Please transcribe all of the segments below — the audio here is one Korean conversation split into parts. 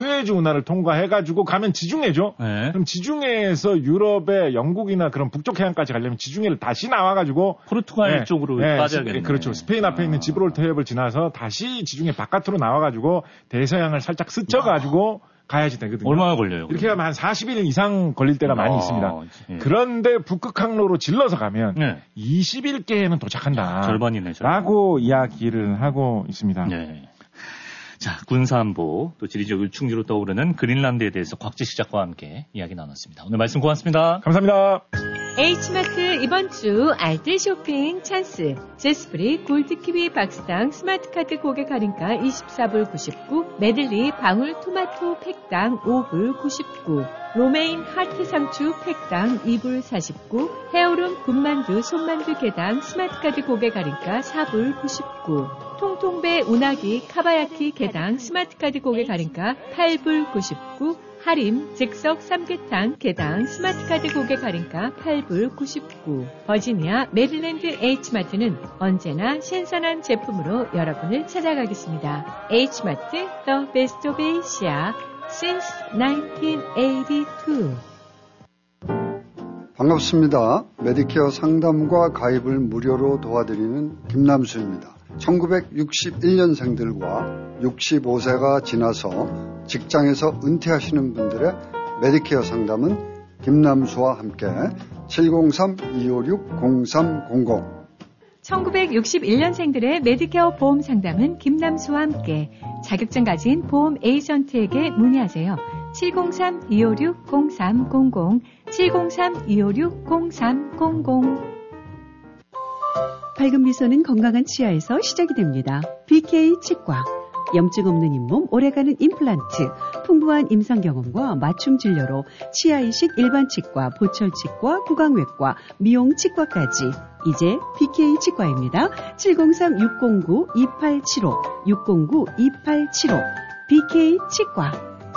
수에즈 운하를 통과해가지고 가면 지중해죠. 네. 그럼 지중해에서 유럽의 영국이나 그런 북쪽 해안까지 가려면 지중해를 다시 나와가지고 포르투갈 쪽으로 빠져야겠네요. 그렇죠. 스페인 앞에 있는 지브롤터 해협을 지나서 다시 지중해 바깥으로 나와가지고 대서양을 살짝 스쳐가지고 가야지 되거든요. 얼마나 걸려요? 이렇게 하면 한 40일 이상 걸릴 때가 많이 있습니다. 예. 그런데 북극 항로로 질러서 가면 21개에는 도착한다. 절반이네. 라고 이야기를 하고 있습니다. 네. 자, 군사안보, 또 지리적 충지로 떠오르는 그린란드에 대해서 곽지식 작가와 함께 이야기 나눴습니다. 오늘 말씀 고맙습니다. 감사합니다. H마트 이번 주 알뜰 쇼핑 찬스. 제스프리 골드키위 박스당 스마트카드 고객 할인가 24불 99, 메들리 방울 토마토 팩당 5불 99, 로메인 하트 상추 팩당 2불 49, 헤어룸 군만두 손만두 개당 스마트카드 고객 할인가 4불 99, 통통배 운하기 카바야키 개당 스마트카드 고객 할인가 8불 99, 하림 즉석 삼계탕 개당 스마트카드 고객 할인가 8불 99. 버지니아 메릴랜드 H마트는 언제나 신선한 제품으로 여러분을 찾아가겠습니다. H마트 The Best of Asia since 1982. 반갑습니다. 메디케어 상담과 가입을 무료로 도와드리는 김남수입니다. 1961년생들과 65세가 지나서 직장에서 은퇴하시는 분들의 메디케어 상담은 김남수와 함께 703-256-0300 1961년생들의 메디케어 보험 상담은 김남수와 함께 자격증 가진 보험 에이전트에게 문의하세요. 703-256-0300 703-256-0300 밝은 미소는 건강한 치아에서 시작이 됩니다. BK 치과. 염증 없는 잇몸, 오래가는 임플란트, 풍부한 임상 경험과 맞춤 진료로 치아 이식 일반 치과, 보철 치과, 구강외과, 미용 치과까지. 이제 BK 치과입니다. 703-609-2875, 609-2875, BK 치과.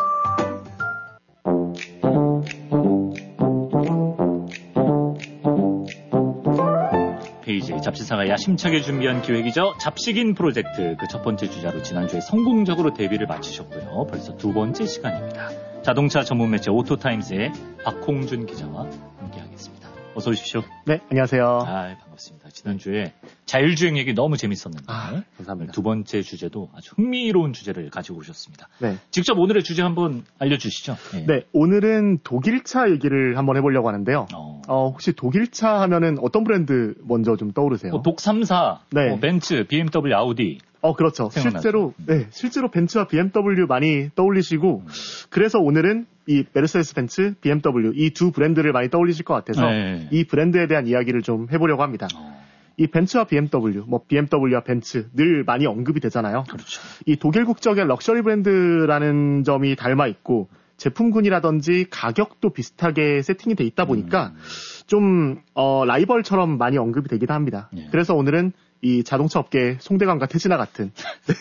페이지 잡지사가 야심차게 준비한 기획이죠. 잡식인 프로젝트 그 첫 번째 주자로 지난주에 성공적으로 데뷔를 마치셨고요. 벌써 두 번째 시간입니다. 자동차 전문 매체 오토타임스의 박홍준 기자와 함께하겠습니다. 어서 오십시오. 네, 안녕하세요. 반갑습니다. 지난주에 자율주행 얘기 너무 재밌었는데 감사합니다. 두 번째 주제도 아주 흥미로운 주제를 가지고 오셨습니다. 네. 직접 오늘의 주제 한번 알려주시죠. 네, 오늘은 독일차 얘기를 한번 해보려고 하는데요. 혹시 독일차 하면은 어떤 브랜드 먼저 좀 떠오르세요? 독3사, 네. 벤츠, BMW, 아우디. 그렇죠. 생각나죠? 실제로 벤츠와 BMW 많이 떠올리시고, 그래서 오늘은 이 메르세데스 벤츠, BMW 이 두 브랜드를 많이 떠올리실 것 같아서 이 브랜드에 대한 이야기를 좀 해보려고 합니다. 이 벤츠와 BMW, BMW와 벤츠 늘 많이 언급이 되잖아요. 그렇죠. 이 독일 국적의 럭셔리 브랜드라는 점이 닮아 있고 제품군이라든지 가격도 비슷하게 세팅이 돼 있다 보니까 좀 라이벌처럼 많이 언급이 되기도 합니다. 그래서 오늘은 이 자동차 업계의 송대관과 태진아 같은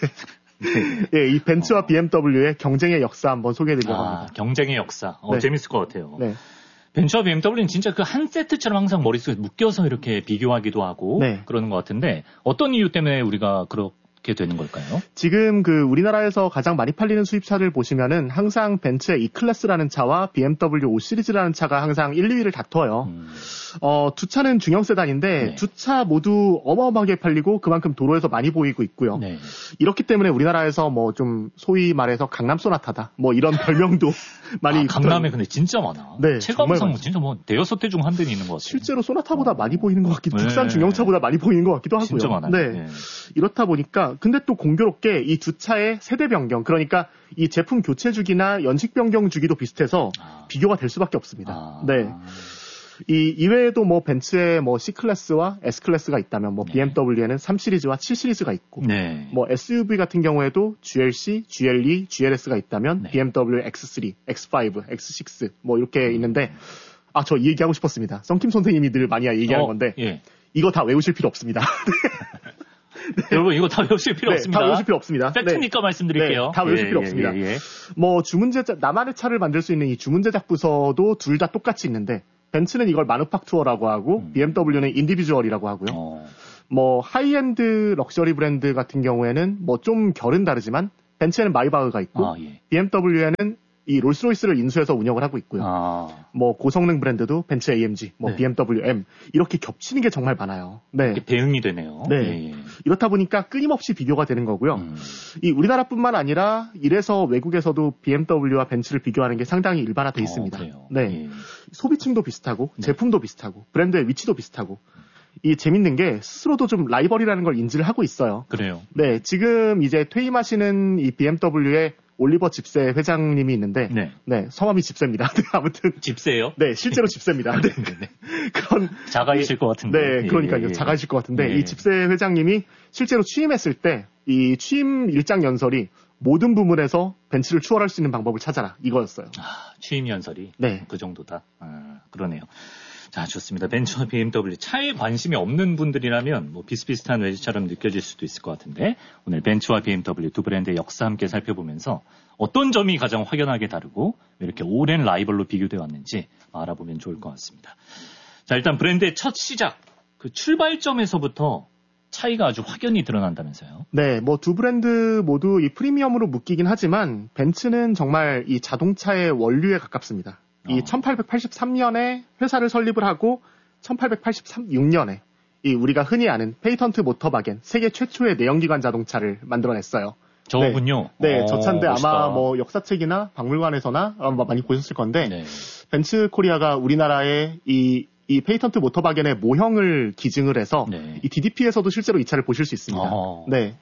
이 벤츠와 BMW의 경쟁의 역사 한번 소개해드리려고 합니다. 경쟁의 역사. 재밌을 것 같아요. 네. 벤츠와 BMW는 진짜 그 한 세트처럼 항상 머릿속에 묶여서 이렇게 비교하기도 하고 그러는 것 같은데 어떤 이유 때문에 우리가 그렇게 되는 걸까요? 지금 그 우리나라에서 가장 많이 팔리는 수입차를 보시면은 항상 벤츠의 E-클래스라는 차와 BMW 5 시리즈라는 차가 항상 1, 2위를 다퉈요. 두 차는 중형 세단인데 두 차 모두 어마어마하게 팔리고 그만큼 도로에서 많이 보이고 있고요. 이렇기 때문에 우리나라에서 좀 소위 말해서 강남 소나타다 이런 별명도 많이 강남에 근데 진짜 많아. 네, 체감상 진짜 대여섯 대 중 한 대는 있는 것 같아요. 실제로 소나타보다 많이 보이는 것 같기도 국산 중형차보다 많이 보이는 것 같기도 하고요. 진짜 많아요. 이렇다 보니까 근데 또 공교롭게 이 두 차의 세대 변경 그러니까 이 제품 교체 주기나 연식 변경 주기도 비슷해서 비교가 될 수밖에 없습니다. 이 이외에도 벤츠의 C 클래스와 S 클래스가 있다면 BMW에는 3 시리즈와 7 시리즈가 있고 SUV 같은 경우에도 GLC, GLE, GLS가 있다면 BMW X3, X5, X6 이렇게 있는데 저 이 얘기하고 싶었습니다. 썬킴 선생님이 늘 많이 얘기하는 건데 이거 다 외우실 필요 없습니다. 여러분 이거 다 외우실 필요 없습니다. 다 외우실 필요 없습니다. 팩트니까 말씀드릴게요. 다 외우실 필요 없습니다. 주문 제작 나만의 차를 만들 수 있는 이 주문 제작 부서도 둘 다 똑같이 있는데 벤츠는 이걸 마누팍투어라고 하고 BMW는 인디비주얼이라고 하고요. 하이엔드 럭셔리 브랜드 같은 경우에는 좀 결은 다르지만 벤츠에는 마이바흐가 있고 BMW에는 이 롤스로이스를 인수해서 운영을 하고 있고요. 뭐 고성능 브랜드도 벤츠 AMG, 뭐 BMW M 이렇게 겹치는 게 정말 많아요. 네, 대응이 되네요. 네, 이렇다 보니까 끊임없이 비교가 되는 거고요. 이 우리나라뿐만 아니라 이래서 외국에서도 BMW와 벤츠를 비교하는 게 상당히 일반화돼 있습니다. 네, 소비층도 비슷하고 제품도 비슷하고 브랜드의 위치도 비슷하고. 이 재밌는 게 스스로도 좀 라이벌이라는 걸 인지를 하고 있어요. 그래요. 네, 지금 이제 퇴임하시는 이 BMW의 올리버 집세 회장님이 있는데, 네, 성함이 집세입니다. 아무튼 집세요? 네, 실제로 집세입니다. 네, 그런 자가이실 것 같은데. 네, 그러니까요, 자가이실 것 같은데 이 집세 회장님이 실제로 취임했을 때 이 취임 일장 연설이 모든 부문에서 벤츠를 추월할 수 있는 방법을 찾아라 이거였어요. 취임 연설이 네, 그 정도다. 그러네요. 자, 좋습니다. 벤츠와 BMW 차에 관심이 없는 분들이라면 뭐 비슷비슷한 외제차럼 느껴질 수도 있을 것 같은데 오늘 벤츠와 BMW 두 브랜드의 역사 함께 살펴보면서 어떤 점이 가장 확연하게 다르고 왜 이렇게 오랜 라이벌로 비교되어 왔는지 알아보면 좋을 것 같습니다. 자, 일단 브랜드의 첫 시작, 그 출발점에서부터 차이가 아주 확연히 드러난다면서요? 네, 뭐 두 브랜드 모두 이 프리미엄으로 묶이긴 하지만 벤츠는 정말 이 자동차의 원류에 가깝습니다. 이 1883년에 회사를 설립을 하고 1886년에 이 우리가 흔히 아는 페이턴트 모터바겐 세계 최초의 내연기관 자동차를 만들어냈어요. 저군요. 네, 저 차인데 아마 뭐 역사책이나 박물관에서나 아마 많이 보셨을 건데 벤츠 코리아가 우리나라의 이 페이턴트 모터바겐의 모형을 기증을 해서 이 DDP에서도 실제로 이 차를 보실 수 있습니다. 네.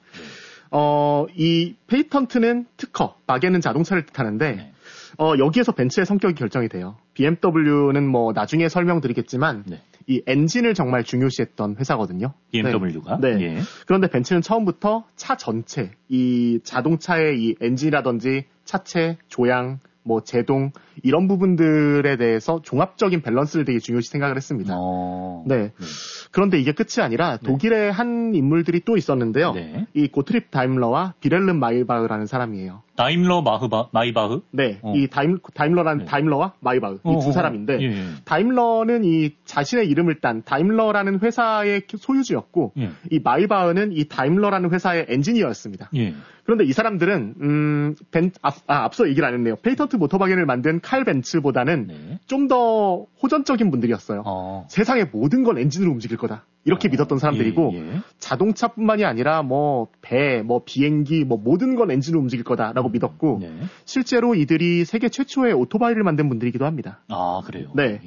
이 페이턴트는 특허, 바겐은 자동차를 뜻하는데 여기에서 벤츠의 성격이 결정이 돼요. BMW는 뭐 나중에 설명드리겠지만 이 엔진을 정말 중요시했던 회사거든요. BMW가? 네. 그런데 벤츠는 처음부터 차 전체, 이 자동차의 이 엔진이라든지 차체, 조향, 뭐 제동 이런 부분들에 대해서 종합적인 밸런스를 되게 중요시 생각을 했습니다. 네. 그런데 이게 끝이 아니라 독일의 한 인물들이 또 있었는데요. 이 고트립 다임러와 비렐름 마이바흐라는 사람이에요. 다임러 마이바흐? 네. 이 다임러와 마이바흐 이 두 사람인데 다임러는 이 자신의 이름을 딴 다임러라는 회사의 소유주였고 이 마이바흐는 이 다임러라는 회사의 엔지니어였습니다. 그런데 이 사람들은 앞서 얘기를 안 했네요. 페이턴트 모터바겐을 만든 칼 벤츠보다는 좀 더 호전적인 분들이었어요. 세상의 모든 건 엔진으로 움직일 거다. 이렇게 믿었던 사람들이고 자동차뿐만이 아니라 뭐 배, 뭐 비행기, 뭐 모든 건 엔진으로 움직일 거다라고 믿었고 실제로 이들이 세계 최초의 오토바이를 만든 분들이기도 합니다. 아, 그래요? 네.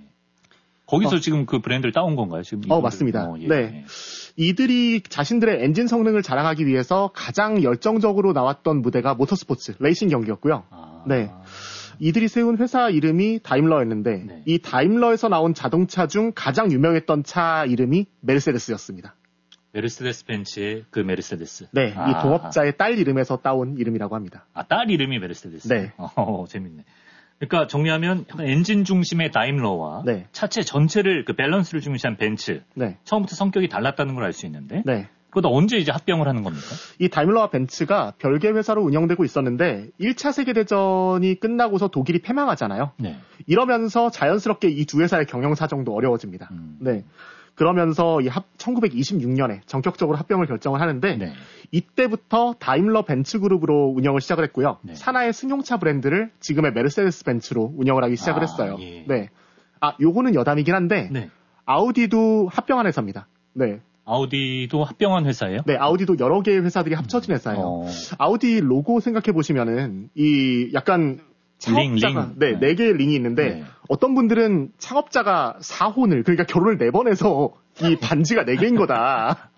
거기서 지금 그 브랜드를 따온 건가요? 지금 맞습니다. 네. 이들이 자신들의 엔진 성능을 자랑하기 위해서 가장 열정적으로 나왔던 무대가 모터스포츠, 레이싱 경기였고요. 네. 이들이 세운 회사 이름이 다임러였는데 이 다임러에서 나온 자동차 중 가장 유명했던 차 이름이 메르세데스였습니다. 메르세데스 벤츠의 그 메르세데스. 네. 이 동업자의 딸 이름에서 따온 이름이라고 합니다. 딸 이름이 메르세데스. 네. 재밌네. 그러니까 정리하면 엔진 중심의 다임러와 차체 전체를 그 밸런스를 중시한 벤츠. 처음부터 성격이 달랐다는 걸 알 수 있는데. 그것도 언제 이제 합병을 하는 겁니까? 이 다임러와 벤츠가 별개 회사로 운영되고 있었는데 1차 세계대전이 끝나고서 독일이 패망하잖아요. 이러면서 자연스럽게 이 두 회사의 경영 사정도 어려워집니다. 네. 그러면서 1926년에 전격적으로 합병을 결정을 하는데 이때부터 다임러 벤츠 그룹으로 운영을 시작을 했고요. 산하의 승용차 브랜드를 지금의 메르세데스 벤츠로 운영을 하기 시작을 했어요. 네. 요거는 여담이긴 한데 아우디도 합병한 회사입니다. 네. 아우디도 합병한 회사예요? 네, 아우디도 여러 개의 회사들이 합쳐진 회사예요. 아우디 로고 생각해 보시면은 이 약간 창업자가 네 개의 링이 있는데 어떤 분들은 창업자가 4혼을 그러니까 결혼을 4번 해서 이 반지가 4개인 거다.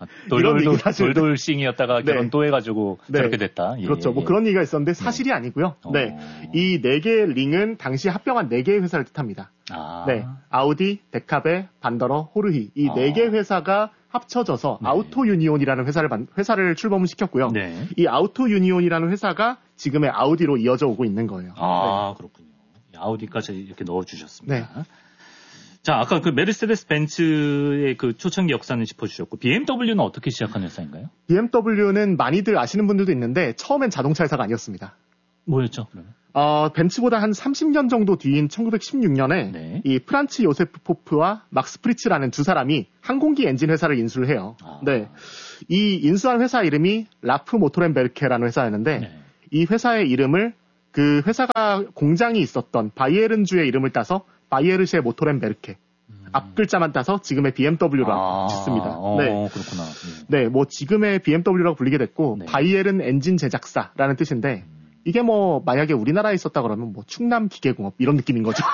돌돌싱이었다가 결혼 또 해가지고 저렇게 됐다. 그렇죠. 뭐 그런 얘기가 있었는데 사실이 아니고요. 네, 이 4개의 링은 당시 합병한 4개의 회사를 뜻합니다. 네, 아우디, 데카베, 반더러, 호르히 이 4개의 회사가 합쳐져서 아우토 유니온이라는 회사를 출범을 시켰고요. 이 아우토 유니온이라는 회사가 지금의 아우디로 이어져 오고 있는 거예요. 그렇군요. 아우디까지 이렇게 넣어주셨습니다. 자, 아까 그 메르세데스 벤츠의 그 초창기 역사는 짚어주셨고, BMW는 어떻게 시작한 회사인가요? BMW는 많이들 아시는 분들도 있는데, 처음엔 자동차 회사가 아니었습니다. 뭐였죠, 그러면? 벤츠보다 한 30년 정도 뒤인 1916년에 이 프란츠 요세프 포프와 막스 프리츠라는 두 사람이 항공기 엔진 회사를 인수를 해요. 네. 이 인수한 회사 이름이 라프 모토렌베르케라는 회사였는데 이 회사의 이름을 그 회사가 공장이 있었던 바이에른주의 이름을 따서 바이에르시에 모토렌베르케 앞 글자만 따서 지금의 BMW라고 짓습니다. 네, 그렇구나. 네, 뭐 지금의 BMW라고 불리게 됐고 네. 바이에른 엔진 제작사라는 뜻인데 이게 뭐 만약에 우리나라에 있었다 그러면 뭐 충남 기계공업 이런 느낌인 거죠.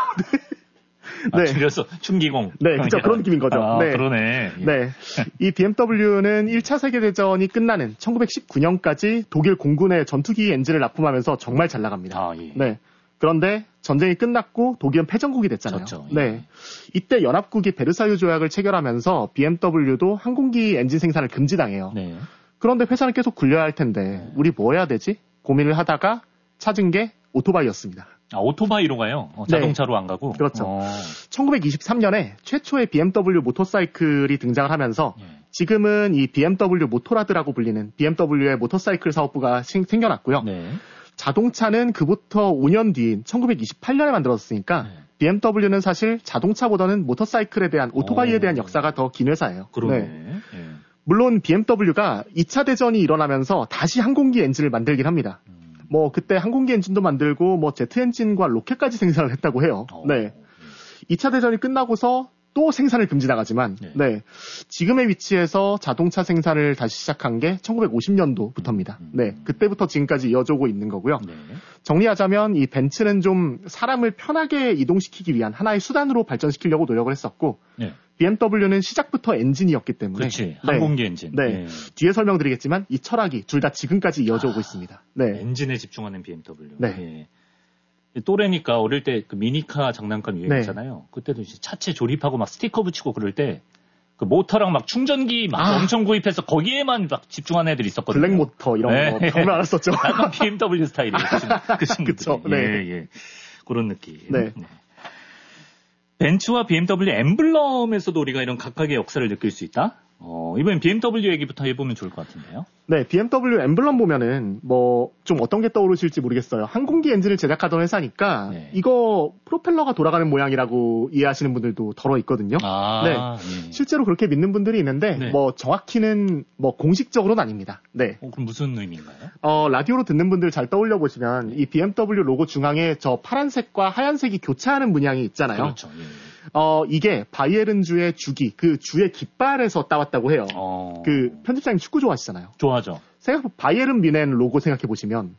네. 줄여서 충기공. 네, 그렇죠. 그런 느낌인 거죠. 네. 그러네. 네. 이 BMW는 1차 세계대전이 끝나는 1919년까지 독일 공군의 전투기 엔진을 납품하면서 정말 잘 나갑니다. 예. 네. 그런데 전쟁이 끝났고 독일은 패전국이 됐잖아요. 그렇죠. 예. 네. 이때 연합국이 베르사유 조약을 체결하면서 BMW도 항공기 엔진 생산을 금지당해요. 네. 그런데 회사는 계속 굴려야 할 텐데 우리 뭐 해야 되지? 고민을 하다가 찾은 게 오토바이였습니다. 오토바이로 가요? 자동차로 안 가고? 그렇죠. 1923년에 최초의 BMW 모터사이클이 등장을 하면서 지금은 이 BMW 모토라드라고 불리는 BMW의 모터사이클 사업부가 생겨났고요. 네. 자동차는 그부터 5년 뒤인 1928년에 만들어졌으니까 BMW는 사실 자동차보다는 모터사이클에 대한 오토바이에 대한 역사가 더 긴 회사예요. 그러네. 네. 물론 BMW가 2차 대전이 일어나면서 다시 항공기 엔진을 만들긴 합니다. 뭐 그때 항공기 엔진도 만들고 뭐 제트 엔진과 로켓까지 생산을 했다고 해요. 네. 2차 대전이 끝나고서 또 생산을 금지당하지만 네. 지금의 위치에서 자동차 생산을 다시 시작한 게 1950년도부터입니다. 네. 그때부터 지금까지 이어져오고 있는 거고요. 네. 정리하자면 이 벤츠는 좀 사람을 편하게 이동시키기 위한 하나의 수단으로 발전시키려고 노력을 했었고 네. BMW는 시작부터 엔진이었기 때문에 그렇지. 항공기 엔진. 네. 뒤에 설명드리겠지만 이 철학이 둘 다 지금까지 이어져 오고 있습니다. 네. 엔진에 집중하는 BMW. 네. 또래니까 어릴 때 그 미니카 장난감 유행했잖아요. 그때도 이제 차체 조립하고 막 스티커 붙이고 그럴 때 그 모터랑 막 충전기 막 엄청 구입해서 거기에만 막 집중하는 애들이 있었거든요. 블랙 모터 이런 거 정말 알았었죠. 약간 BMW 스타일이에요. 그 친구들이. 그쵸. 네. 예. 그런 느낌. 네. 벤츠와 BMW 엠블럼에서도 우리가 이런 각각의 역사를 느낄 수 있다? 이번엔 BMW 얘기부터 해보면 좋을 것 같은데요. 네, BMW 엠블럼 보면은 뭐 좀 어떤 게 떠오르실지 모르겠어요. 항공기 엔진을 제작하던 회사니까 이거 프로펠러가 돌아가는 모양이라고 이해하시는 분들도 덜어 있거든요. 네. 실제로 그렇게 믿는 분들이 있는데 뭐 정확히는 뭐 공식적으로는 아닙니다. 네. 그럼 무슨 의미인가요? 라디오로 듣는 분들 잘 떠올려 보시면 이 BMW 로고 중앙에 저 파란색과 하얀색이 교차하는 문양이 있잖아요. 그렇죠. 이게 바이에른주의 주기, 그 주의 깃발에서 따왔다고 해요. 그 편집장님 축구 좋아하시잖아요. 좋아하죠. 생각해보면 바이에른 뮌헨 로고 생각해보시면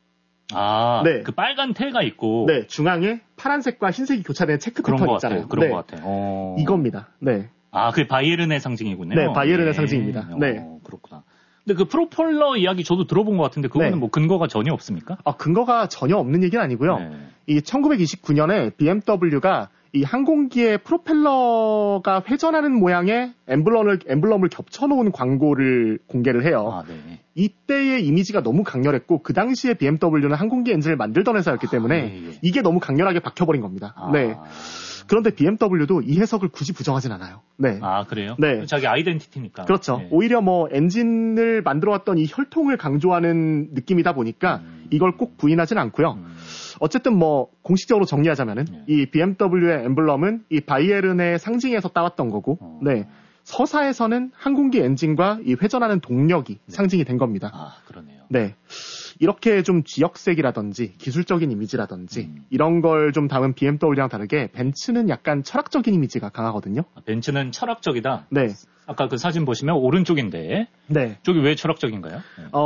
네. 그 빨간 테가 있고 네, 중앙에 파란색과 흰색이 교차되는 체크 패턴 있잖아요. 그런 것 같아요. 이겁니다. 네. 그게 바이에른의 상징이군요. 네, 바이에른의 상징입니다. 네. 그렇구나. 근데 그 프로펠러 이야기 저도 들어본 것 같은데 그거는 뭐 근거가 전혀 없습니까? 근거가 전혀 없는 얘기는 아니고요. 이 1929년에 BMW가 이 항공기의 프로펠러가 회전하는 모양의 엠블럼을 겹쳐놓은 광고를 공개를 해요. 이때의 이미지가 너무 강렬했고 그 당시에 BMW는 항공기 엔진을 만들던 회사였기 때문에 이게 너무 강렬하게 박혀버린 겁니다. 네. 그런데 BMW도 이 해석을 굳이 부정하진 않아요. 네. 그래요? 네. 자기 아이덴티티니까. 그렇죠. 오히려 뭐 엔진을 만들어왔던 이 혈통을 강조하는 느낌이다 보니까 이걸 꼭 부인하진 않고요. 어쨌든 뭐 공식적으로 정리하자면은 이 BMW의 엠블럼은 이 바이에른의 상징에서 따왔던 거고, 네. 서사에서는 항공기 엔진과 이 회전하는 동력이 상징이 된 겁니다. 그러네요. 네. 이렇게 좀 지역색이라든지 기술적인 이미지라든지 이런 걸 좀 담은 BMW랑 다르게 벤츠는 약간 철학적인 이미지가 강하거든요. 벤츠는 철학적이다? 네. 아까 그 사진 보시면 오른쪽인데. 네. 저기 왜 철학적인가요?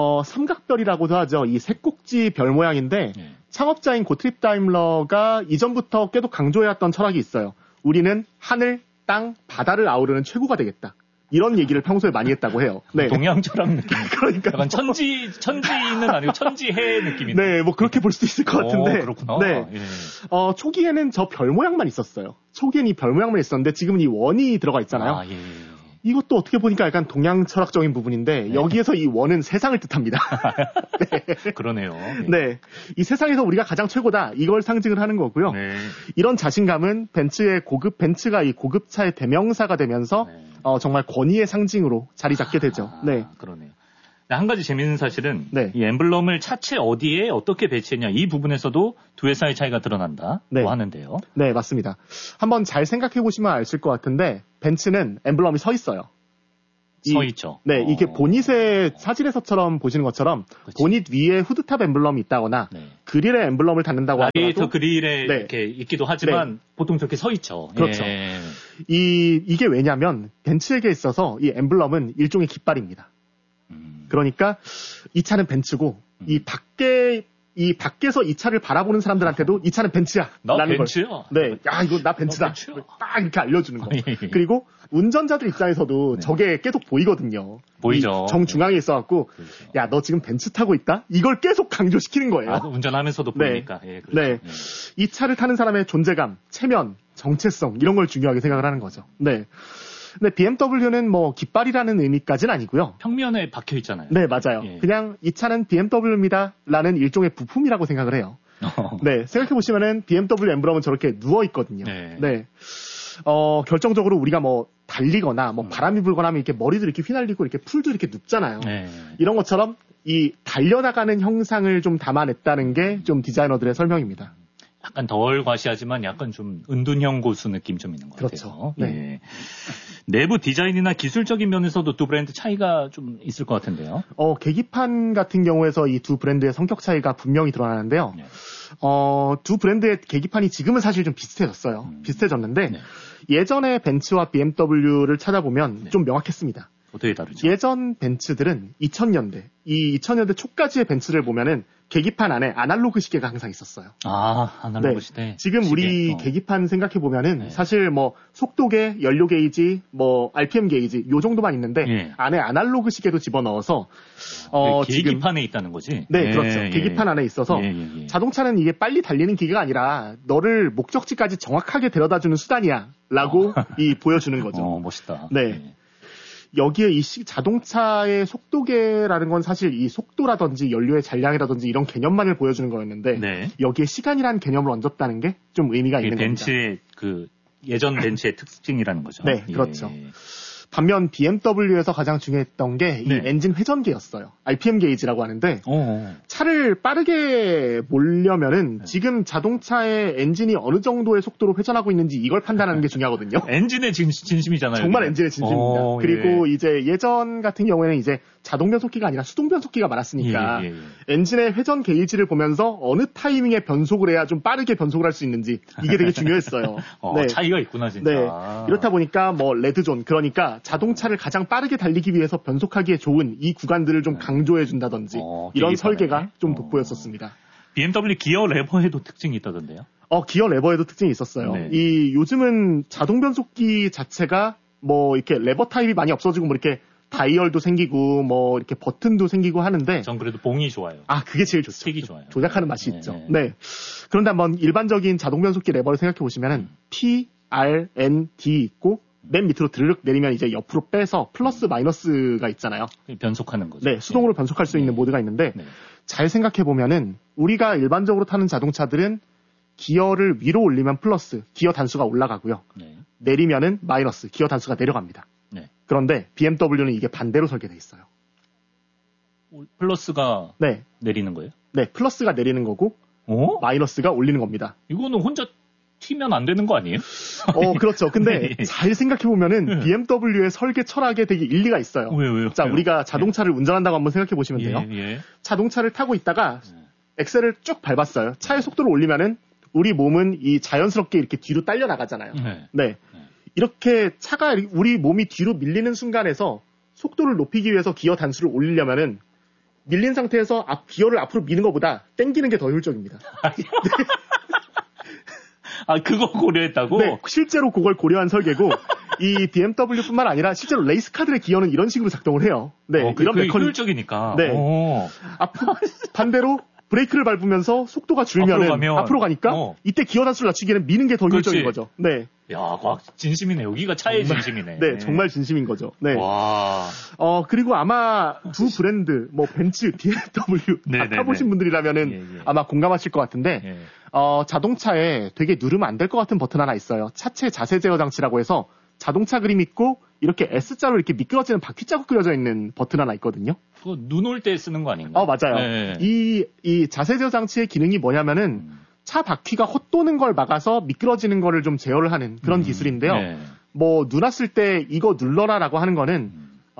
삼각별이라고도 하죠. 이 색꼭지 별 모양인데 창업자인 고트립 다임러가 이전부터 계속 강조해왔던 철학이 있어요. 우리는 하늘, 땅, 바다를 아우르는 최고가 되겠다. 이런 얘기를 평소에 많이 했다고 해요. 네. 동양 철학 느낌. 그러니까. 약간 천지는 아니고 천지해 느낌인데. 네, 뭐 그렇게 볼 수도 있을 것 같은데. 그렇구나. 네. 초기에는 저 별 모양만 있었어요. 초기에는 이 별 모양만 있었는데 지금은 이 원이 들어가 있잖아요. 이것도 어떻게 보니까 약간 동양 철학적인 부분인데 여기에서 이 원은 세상을 뜻합니다. 네. 그러네요. 네. 이 세상에서 우리가 가장 최고다. 이걸 상징을 하는 거고요. 이런 자신감은 벤츠가 이 고급차의 대명사가 되면서 정말 권위의 상징으로 자리 잡게 되죠. 네. 그러네요. 한 가지 재미있는 사실은 이 엠블럼을 차체 어디에 어떻게 배치했냐 이 부분에서도 두 회사의 차이가 드러난다고 하는데요. 네, 맞습니다. 한번 잘 생각해 보시면 아실 것 같은데 벤츠는 엠블럼이 서 있어요. 서 있죠. 네, 이게 보닛의 사진에서처럼 보시는 것처럼 그치. 보닛 위에 후드탑 엠블럼이 있다거나 네. 그릴에 엠블럼을 달는다고 하더라도 라디에이터 그릴에 네. 이렇게 있기도 하지만 네. 보통 저렇게 서 있죠. 그렇죠. 예. 이게 왜냐면 벤츠에게 있어서 이 엠블럼은 일종의 깃발입니다. 그러니까 이 차는 벤츠고 이 밖에서 이 차를 바라보는 사람들한테도 이 차는 벤츠야. 나 라는 벤츠야. 네, 야 이거 나 벤츠다. 벤츠야. 딱 이렇게 알려주는 거. 예. 그리고 운전자들 입장에서도 네. 저게 계속 보이거든요. 보이죠. 이 정중앙에 있어갖고 그렇죠. 야 너 지금 벤츠 타고 있다? 이걸 계속 강조시키는 거예요. 운전하면서도 네. 보니까. 예, 그렇죠. 네. 이 차를 타는 사람의 존재감, 체면, 정체성 이런 걸 중요하게 생각을 하는 거죠. 네. 근데 BMW는 뭐 깃발이라는 의미까지는 아니고요. 평면에 박혀 있잖아요. 네, 맞아요. 예. 그냥 이 차는 BMW입니다라는 일종의 부품이라고 생각을 해요. 네, 생각해 보시면은 BMW 엠블럼은 저렇게 누워 있거든요. 네. 결정적으로 우리가 뭐 달리거나 뭐 바람이 불거나 하면 이렇게 머리도 이렇게 휘날리고 이렇게 풀도 이렇게 눕잖아요. 네. 이런 것처럼 이 달려나가는 형상을 좀 담아냈다는 게 좀 디자이너들의 설명입니다. 약간 덜 과시하지만 약간 좀 은둔형 고수 느낌 좀 있는 것 그렇죠. 같아요. 네. 예. 내부 디자인이나 기술적인 면에서도 두 브랜드 차이가 좀 있을 것 같은데요. 계기판 같은 경우에서 이 두 브랜드의 성격 차이가 분명히 드러나는데요. 네. 두 브랜드의 계기판이 지금은 사실 좀 비슷해졌어요. 비슷해졌는데 네. 예전에 벤츠와 BMW를 찾아보면 네. 좀 명확했습니다. 어떻게 다르죠? 예전 벤츠들은 2000년대 초까지의 벤츠를 보면은 계기판 안에 아날로그 시계가 항상 있었어요. 아날로그 시대. 지금 시계. 우리 계기판 생각해 보면은 네. 사실 뭐 속도계, 연료 게이지, 뭐 RPM 게이지 요 정도만 있는데 예. 안에 아날로그 시계도 집어넣어서 계기판에 있다는 거지? 네, 예, 그렇죠. 예. 계기판 안에 있어서 예. 자동차는 이게 빨리 달리는 기계가 아니라 너를 목적지까지 정확하게 데려다주는 수단이야라고 보여주는 거죠. 멋있다. 네. 예. 여기에 이 자동차의 속도계라는 건 사실 이 속도라든지 연료의 잔량이라든지 이런 개념만을 보여주는 거였는데 네. 여기에 시간이라는 개념을 얹었다는 게 좀 의미가 있는 겁니다. 벤츠의 예전 벤츠의 특징이라는 거죠. 네, 그렇죠. 반면 BMW에서 가장 중요했던 게 이 네. 엔진 회전계였어요. RPM 게이지라고 하는데 차를 빠르게 몰려면은 지금 자동차의 엔진이 어느 정도의 속도로 회전하고 있는지 이걸 판단하는 게 중요하거든요. 엔진의 진심이잖아요. 정말 엔진의 진심입니다. 그리고 예. 이제 예전 같은 경우에는 이제 자동 변속기가 아니라 수동 변속기가 많았으니까 예. 엔진의 회전 게이지를 보면서 어느 타이밍에 변속을 해야 좀 빠르게 변속을 할 수 있는지 이게 되게 중요했어요. 네. 차이가 있구나 진짜. 네. 이렇다 보니까 뭐 레드존 그러니까 자동차를 가장 빠르게 달리기 위해서 변속하기에 좋은 이 구간들을 좀 강조해 준다든지 이런 계기판에. 설계가 좀 돋보였었습니다. BMW 기어 레버에도 특징이 있다던데요? 기어 레버에도 특징이 있었어요. 네. 요즘은 자동 변속기 자체가 뭐 이렇게 레버 타입이 많이 없어지고 뭐 이렇게 다이얼도 생기고 뭐 이렇게 버튼도 생기고 하는데 전 그래도 봉이 좋아요. 그게 제일 좋죠. 색이 좋아요. 조작하는 맛이 네. 있죠. 네. 그런데 한번 일반적인 자동 변속기 레버를 생각해 보시면은 P, R, N, D 있고 맨 밑으로 드르륵 내리면 이제 옆으로 빼서 플러스 마이너스가 있잖아요. 변속하는 거죠. 네, 수동으로 변속할 수 있는 모드가 있는데 네. 잘 생각해 보면은 우리가 일반적으로 타는 자동차들은 기어를 위로 올리면 플러스, 기어 단수가 올라가고요. 네. 내리면은 마이너스, 기어 단수가 내려갑니다. 네. 그런데 BMW는 이게 반대로 설계되어 있어요. 플러스가 네. 내리는 거예요? 네, 플러스가 내리는 거고 마이너스가 올리는 겁니다. 이거는 혼자 튀면 안 되는 거 아니에요? 그렇죠. 근데 네. 잘 생각해 보면은 BMW의 설계 철학에 되게 일리가 있어요. 왜요? 자, 우리가 자동차를 운전한다고 한번 생각해 보시면 돼요. 예. 자동차를 타고 있다가 엑셀을 쭉 밟았어요. 차의 속도를 올리면은 우리 몸은 이 자연스럽게 이렇게 뒤로 딸려 나가잖아요. 네. 이렇게 차가 우리 몸이 뒤로 밀리는 순간에서 속도를 높이기 위해서 기어 단수를 올리려면은 밀린 상태에서 기어를 앞으로 미는 것보다 당기는 게 더 효율적입니다. 그거 고려했다고? 네, 실제로 그걸 고려한 설계고 이 BMW뿐만 아니라 실제로 레이스카들의 기어는 이런 식으로 작동을 해요. 네, 이런 메커니즘 효율적이니까. 네, 반대로 브레이크를 밟으면서 속도가 줄면은 앞으로 가니까 이때 기어 단수를 낮추기에는 미는 게 더 효율적인 거죠. 네. 야, 과학 진심이네. 여기가 차의 진심이네. 네, 정말 진심인 거죠. 네. 와. 그리고 아마 두 브랜드, 뭐 벤츠, BMW 다 타보신 분들이라면은 아마 공감하실 것 같은데 자동차에 되게 누르면 안 될 것 같은 버튼 하나 있어요. 차체 자세 제어 장치라고 해서 자동차 그림 있고 이렇게 S자로 이렇게 미끄러지는 바퀴 자국 그려져 있는 버튼 하나 있거든요. 그거 눈 올 때 쓰는 거 아닌가요? 맞아요. 네. 이 자세 제어 장치의 기능이 뭐냐면은 차 바퀴가 헛도는 걸 막아서 미끄러지는 거를 좀 제어를 하는 그런 기술인데요. 뭐 눈 왔을 때 이거 눌러라라고 하는 거는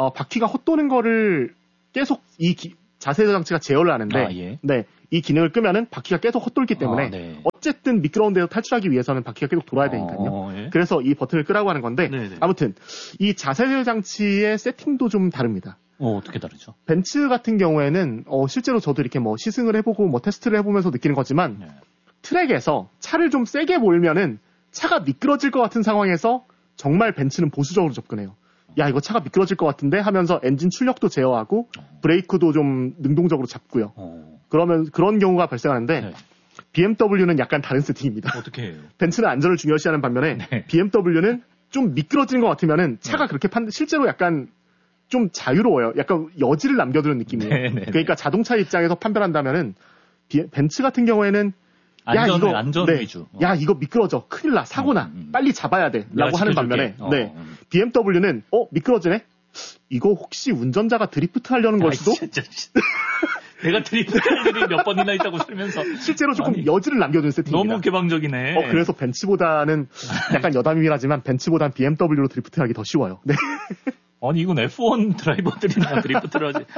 바퀴가 헛도는 거를 계속 자세 장치가 제어를 하는데, 네, 이 기능을 끄면은 바퀴가 계속 헛돌기 때문에 어쨌든 미끄러운 데서 탈출하기 위해서는 바퀴가 계속 돌아야 되니까요. 그래서 이 버튼을 끄라고 하는 건데, 아무튼 이 자세 제어 장치의 세팅도 좀 다릅니다. 어떻게 다르죠? 벤츠 같은 경우에는 실제로 저도 이렇게 뭐 시승을 해보고 뭐 테스트를 해보면서 느끼는 거지만 트랙에서 차를 좀 세게 몰면은 차가 미끄러질 것 같은 상황에서 정말 벤츠는 보수적으로 접근해요. 야, 이거 차가 미끄러질 것 같은데 하면서 엔진 출력도 제어하고 브레이크도 좀 능동적으로 잡고요. 그러면 그런 경우가 발생하는데 BMW는 약간 다른 세팅입니다. 어떻게 해요? 벤츠는 안전을 중요시하는 반면에 BMW는 좀 미끄러지는 것 같으면은 차가 그렇게 실제로 약간 좀 자유로워요. 약간 여지를 남겨두는 느낌이에요. 그러니까 자동차 입장에서 판별한다면은 벤츠 같은 경우에는 안전 위주. 야, 이거 미끄러져. 큰일 나. 사고나. 빨리 잡아야 돼. 라고 하는 반면에, BMW는, 미끄러지네? 이거 혹시 운전자가 드리프트 하려는 걸 수도? 내가 드리프트 할 일이 몇 번이나 있다고 살면서. 실제로 조금 여지를 남겨둔 세팅입니다. 너무 개방적이네. 그래서 벤츠보다는 약간 여담이긴 하지만 벤츠보다는 BMW로 드리프트 하기 더 쉬워요. 네. 아니, 이건 F1 드라이버들이나 드리프트를 하지.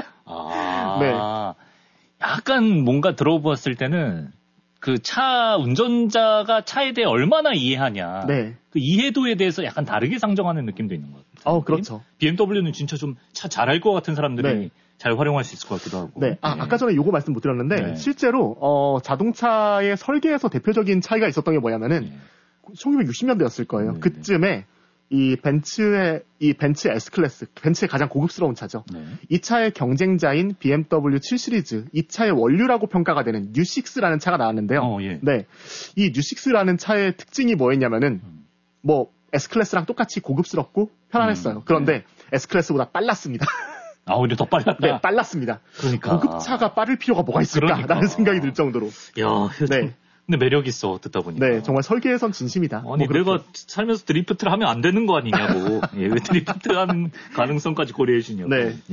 약간 뭔가 들어봤을 때는 그 차 운전자가 차에 대해 얼마나 이해하냐. 그 이해도에 대해서 약간 다르게 상정하는 느낌도 있는 것 같아요. 그렇죠. BMW는 진짜 좀 차 잘할 것 같은 사람들이 잘 활용할 수 있을 것 같기도 하고. 아까 전에 요거 말씀 못 드렸는데 실제로 자동차의 설계에서 대표적인 차이가 있었던 게 뭐냐면은 1960년대였을 거예요. 그쯤에 이 벤츠 S클래스, 벤츠의 가장 고급스러운 차죠. 이 차의 경쟁자인 BMW 7시리즈, 이 차의 원류라고 평가가 되는 뉴6라는 차가 나왔는데요. 이 뉴6라는 차의 특징이 뭐였냐면은, 뭐, S클래스랑 똑같이 고급스럽고 편안했어요. 그런데 S클래스보다 빨랐습니다. 오히려 더 빨랐다? 네, 빨랐습니다. 그러니까. 고급차가 빠를 필요가 뭐가 있을까라는 생각이 들 정도로. 근데 매력 있어, 듣다 보니까. 정말 설계에선 진심이다. 아니, 내가 살면서 드리프트를 하면 안 되는 거 아니냐고. 왜 드리프트 하는 가능성까지 고려해 주냐고.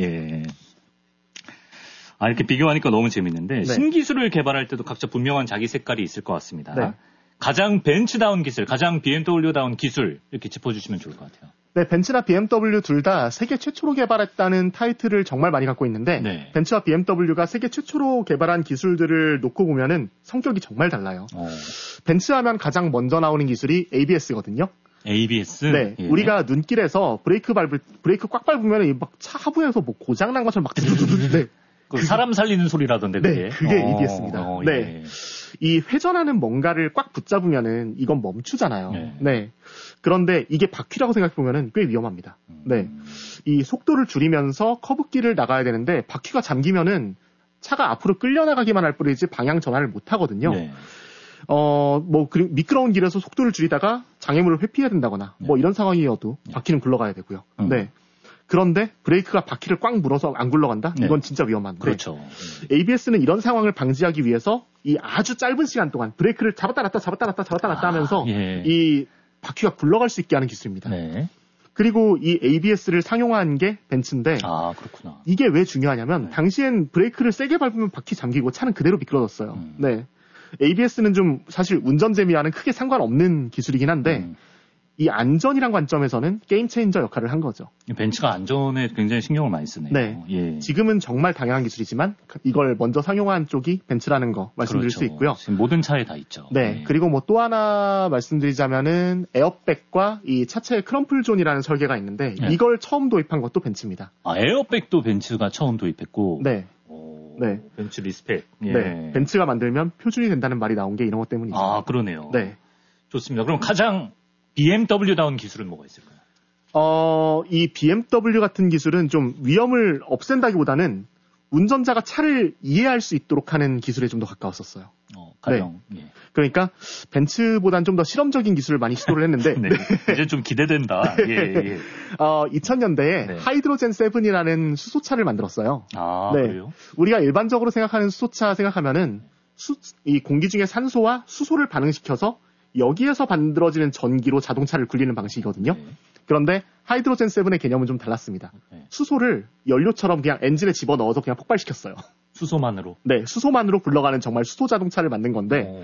이렇게 비교하니까 너무 재밌는데, 신기술을 개발할 때도 각자 분명한 자기 색깔이 있을 것 같습니다. 가장 벤츠다운 기술, 가장 BMW다운 기술, 이렇게 짚어주시면 좋을 것 같아요. 벤츠나 BMW 둘 다 세계 최초로 개발했다는 타이틀을 정말 많이 갖고 있는데 벤츠와 BMW가 세계 최초로 개발한 기술들을 놓고 보면은 성격이 정말 달라요. 벤츠 하면 가장 먼저 나오는 기술이 ABS거든요. ABS? 우리가 눈길에서 브레이크 꽉 밟으면 막 차 하부에서 뭐 고장난 것처럼 막 사람 살리는 소리라던데 그게. 그게 ABS입니다. 이 회전하는 뭔가를 꽉 붙잡으면은 이건 멈추잖아요. 그런데 이게 바퀴라고 생각해보면은 꽤 위험합니다. 이 속도를 줄이면서 커브길을 나가야 되는데 바퀴가 잠기면은 차가 앞으로 끌려나가기만 할 뿐이지 방향 전환을 못 하거든요. 미끄러운 길에서 속도를 줄이다가 장애물을 회피해야 된다거나 뭐 이런 상황이어도 바퀴는 굴러가야 되고요. 그런데 브레이크가 바퀴를 꽉 물어서 안 굴러간다? 이건 진짜 위험한데. 그렇죠. ABS는 이런 상황을 방지하기 위해서 이 아주 짧은 시간 동안 브레이크를 잡았다 놨다 하면서 이 바퀴가 굴러갈 수 있게 하는 기술입니다. 그리고 이 ABS를 상용화한 게 벤츠인데 그렇구나. 이게 왜 중요하냐면 당시엔 브레이크를 세게 밟으면 바퀴 잠기고 차는 그대로 미끄러졌어요. ABS는 좀 사실 운전 재미와는 크게 상관없는 기술이긴 한데 이 안전이란 관점에서는 게임 체인저 역할을 한 거죠. 벤츠가 안전에 굉장히 신경을 많이 쓰네요. 지금은 정말 당연한 기술이지만 이걸 먼저 상용화한 쪽이 벤츠라는 거 말씀드릴 수 있고요. 지금 모든 차에 다 있죠. 그리고 뭐 또 하나 말씀드리자면은 에어백과 이 차체의 크럼플 존이라는 설계가 있는데 이걸 처음 도입한 것도 벤츠입니다. 에어백도 벤츠가 처음 도입했고. 벤츠 리스펙. 벤츠가 만들면 표준이 된다는 말이 나온 게 이런 것 때문이죠. 그러네요. 좋습니다. 그럼 가장 BMW다운 기술은 뭐가 있을까요? 이 BMW 같은 기술은 좀 위험을 없앤다기보다는 운전자가 차를 이해할 수 있도록 하는 기술에 좀 더 가까웠었어요. 그러니까 벤츠보다는 좀 더 실험적인 기술을 많이 시도를 했는데 이제 좀 기대된다. 2000년대에 하이드로젠 7이라는 수소차를 만들었어요. 그래요? 우리가 일반적으로 생각하는 수소차 생각하면은 이 공기 중에 산소와 수소를 반응시켜서 여기에서 만들어지는 전기로 자동차를 굴리는 방식이거든요. 그런데 하이드로젠 7의 개념은 좀 달랐습니다. 수소를 연료처럼 그냥 엔진에 집어넣어서 그냥 폭발시켰어요. 수소만으로? 수소만으로 굴러가는 정말 수소 자동차를 만든 건데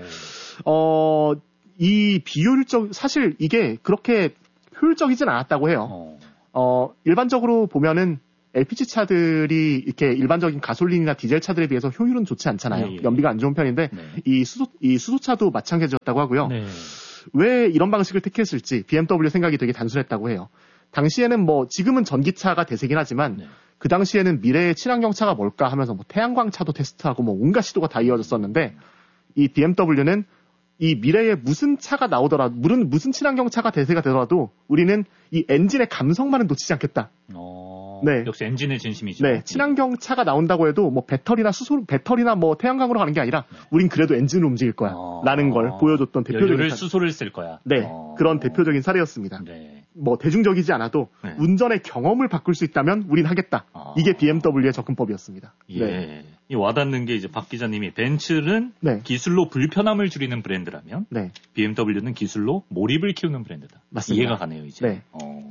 이 사실 이게 그렇게 효율적이진 않았다고 해요. 일반적으로 보면은 LPG 차들이 이렇게 일반적인 가솔린이나 디젤 차들에 비해서 효율은 좋지 않잖아요. 예. 연비가 안 좋은 편인데 네. 이 수소차도 마찬가지였다고 하고요. 네. 왜 이런 방식을 택했을지 BMW 생각이 되게 단순했다고 해요. 당시에는 뭐 지금은 전기차가 대세긴 하지만 네. 그 당시에는 미래의 친환경차가 뭘까 하면서 뭐 태양광차도 테스트하고 뭐 온갖 시도가 다 이어졌었는데 이 BMW는 이 미래에 무슨 차가 나오더라도 무슨 친환경차가 대세가 되더라도 우리는 이 엔진의 감성만은 놓치지 않겠다. 네. 역시 엔진의 진심이죠. 네. 친환경 차가 나온다고 해도 뭐 배터리나 뭐 태양광으로 가는 게 아니라 우린 그래도 엔진으로 움직일 거야. 라는 걸 보여줬던 대표적인 수소를 쓸 거야. 네. 그런 대표적인 사례였습니다. 네. 뭐 대중적이지 않아도 네. 운전의 경험을 바꿀 수 있다면 우린 하겠다. 이게 BMW의 접근법이었습니다. 예. 네. 이 와닿는 게 이제 박 기자님이 벤츠는 네. 기술로 불편함을 줄이는 브랜드라면 네. BMW는 기술로 몰입을 키우는 브랜드다. 맞습니다. 이해가 가네요, 이제. 네.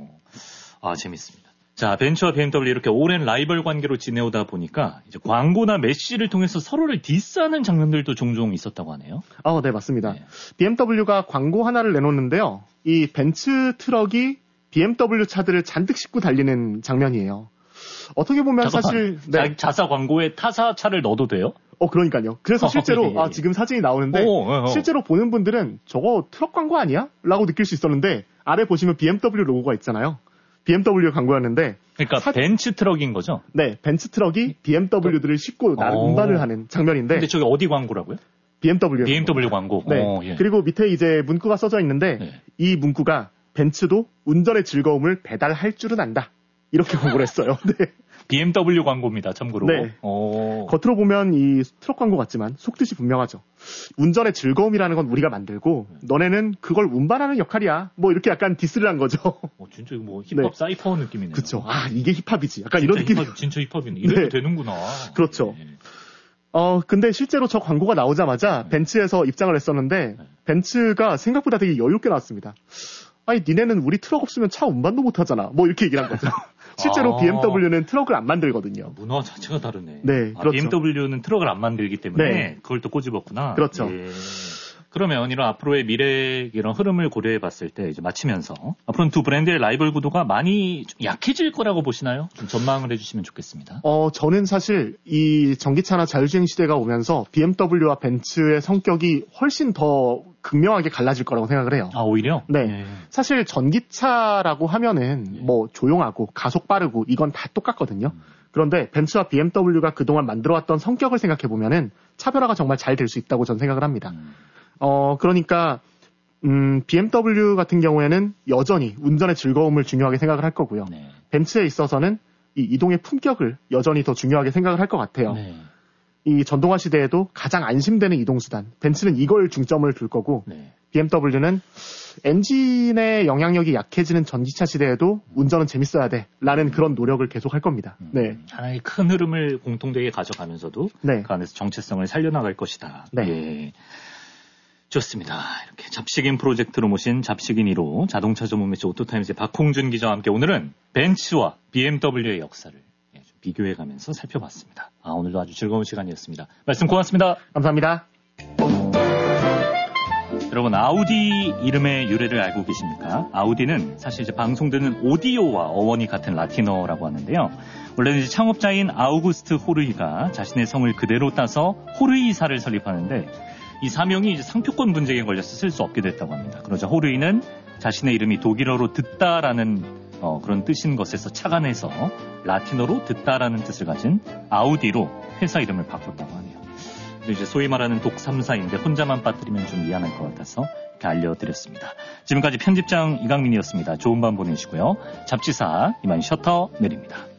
재밌습니다. 자, 벤츠와 BMW 이렇게 오랜 라이벌 관계로 지내오다 보니까 이제 광고나 메시지를 통해서 서로를 디스하는 장면들도 종종 있었다고 하네요. 네, 맞습니다. 네. BMW가 광고 하나를 내놓는데요. 이 벤츠 트럭이 BMW 차들을 잔뜩 싣고 달리는 장면이에요. 어떻게 보면 사실 네. 자사 광고에 타사 차를 넣어도 돼요? 그러니까요. 그래서 실제로 예. 지금 사진이 나오는데 실제로 보는 분들은 저거 트럭 광고 아니야? 라고 느낄 수 있었는데 아래 보시면 BMW 로고가 있잖아요. BMW 광고였는데 그러니까 벤츠 트럭인 거죠? 네. 벤츠 트럭이 BMW들을 싣고 운반을 하는 장면인데 근데 저게 어디 광고라고요? BMW 광고. 네. 예. 그리고 밑에 이제 문구가 써져 있는데 네. 이 문구가 벤츠도 운전의 즐거움을 배달할 줄은 안다. 이렇게 광고를 했어요. 네. BMW 광고입니다. 참고로. 네. 겉으로 보면 이 트럭 광고 같지만 속뜻이 분명하죠. 운전의 즐거움이라는 건 우리가 만들고 너네는 그걸 운반하는 역할이야. 뭐 이렇게 약간 디스를 한 거죠. 진짜 뭐 힙합 네. 사이퍼 느낌이네요. 그렇죠. 이게 힙합이지. 약간 이런 느낌. 진짜 힙합이네. 이래도 네. 되는구나. 그렇죠. 네. 근데 실제로 저 광고가 나오자마자 벤츠에서 입장을 했었는데 벤츠가 생각보다 되게 여유있게 나왔습니다. 니네는 우리 트럭 없으면 차 운반도 못 하잖아. 뭐 이렇게 얘기를 한 거죠. 실제로 BMW는 트럭을 안 만들거든요. 문화 자체가 다르네. 네, 그렇죠. BMW는 트럭을 안 만들기 때문에 네. 그걸 또 꼬집었구나. 그렇죠. 예. 그러면 이런 앞으로의 미래 이런 흐름을 고려해 봤을 때 이제 마치면서 앞으로는 두 브랜드의 라이벌 구도가 많이 좀 약해질 거라고 보시나요? 좀 전망을 해주시면 좋겠습니다. 저는 사실 이 전기차나 자율주행 시대가 오면서 BMW와 벤츠의 성격이 훨씬 더 극명하게 갈라질 거라고 생각을 해요. 오히려? 네. 사실 전기차라고 하면은 뭐 조용하고 가속 빠르고 이건 다 똑같거든요. 그런데 벤츠와 BMW가 그동안 만들어왔던 성격을 생각해 보면은 차별화가 정말 잘 될 수 있다고 저는 생각을 합니다. 그러니까 BMW 같은 경우에는 여전히 운전의 즐거움을 중요하게 생각을 할 거고요. 네. 벤츠에 있어서는 이 이동의 품격을 여전히 더 중요하게 생각을 할 것 같아요. 네. 이 전동화 시대에도 가장 안심되는 이동수단, 벤츠는 이걸 중점을 둘 거고 네. BMW는 엔진의 영향력이 약해지는 전기차 시대에도 운전은 재밌어야 돼 라는 그런 노력을 계속 할 겁니다. 네. 하나의 큰 흐름을 공통되게 가져가면서도 네. 그 안에서 정체성을 살려나갈 것이다. 네. 예. 좋습니다. 이렇게 잡식인 프로젝트로 모신 잡식인 1호 자동차 전문 매체 오토타임즈의 박홍준 기자와 함께 오늘은 벤츠와 BMW의 역사를 좀 비교해가면서 살펴봤습니다. 오늘도 아주 즐거운 시간이었습니다. 말씀 고맙습니다. 감사합니다. 여러분 아우디 이름의 유래를 알고 계십니까? 아우디는 사실 이제 방송되는 오디오와 어원이 같은 라틴어라고 하는데요. 원래는 이제 창업자인 아우구스트 호르이가 자신의 성을 그대로 따서 호르이사를 설립하는데 이 사명이 이제 상표권 분쟁에 걸려서 쓸 수 없게 됐다고 합니다. 그러자 호르이는 자신의 이름이 독일어로 듣다라는 그런 뜻인 것에서 착안해서 라틴어로 듣다라는 뜻을 가진 아우디로 회사 이름을 바꿨다고 하네요. 이제 소위 말하는 독삼사인데 혼자만 빠뜨리면 좀 미안할 것 같아서 이렇게 알려드렸습니다. 지금까지 편집장 이강민이었습니다. 좋은 밤 보내시고요. 잡지사 이만 셔터 내립니다.